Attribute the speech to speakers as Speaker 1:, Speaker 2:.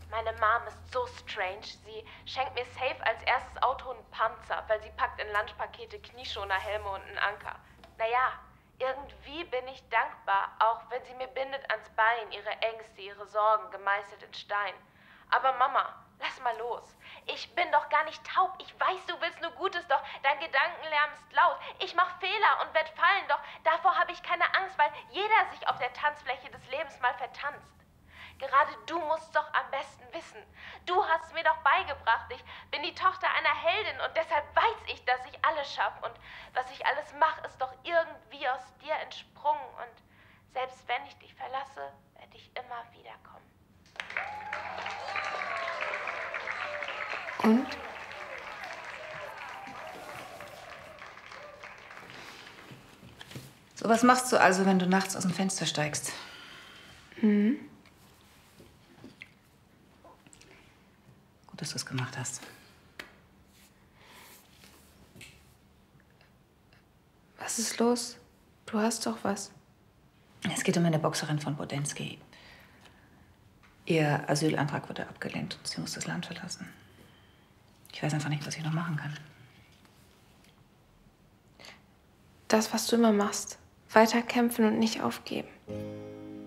Speaker 1: Meine Mom ist so strange. Sie schenkt mir safe als erstes Auto einen Panzer, weil sie packt in Lunchpakete Knieschoner, Helme und einen Anker. Naja, irgendwie bin ich dankbar, auch wenn sie mir bindet ans Bein, ihre Ängste, ihre Sorgen gemeißelt in Stein. Aber Mama, lass mal los. Ich bin doch gar nicht taub. Ich weiß, du willst nur Gutes, doch dein Gedankenlärm ist laut. Ich mach Fehler und werd fallen, doch davor habe ich keine Angst, weil jeder sich auf der Tanzfläche des Lebens mal vertanzt. Gerade du musst doch am besten wissen. Du hast es mir doch beigebracht. Ich bin die Tochter einer Heldin und deshalb weiß ich, dass ich alles schaffe. Und was ich alles mache, ist doch irgendwie aus dir entsprungen. Und selbst wenn ich dich verlasse, werde ich immer wiederkommen.
Speaker 2: Und?
Speaker 3: So, was machst du also, wenn du nachts aus dem Fenster steigst?
Speaker 2: Mhm.
Speaker 3: Gut, dass du es gemacht hast.
Speaker 2: Was ist los? Du hast doch was.
Speaker 3: Es geht um eine Boxerin von Bodensky. Ihr Asylantrag wurde abgelehnt und sie muss das Land verlassen. Ich weiß einfach nicht, was ich noch machen kann.
Speaker 2: Das, was du immer machst. Weiterkämpfen und nicht aufgeben.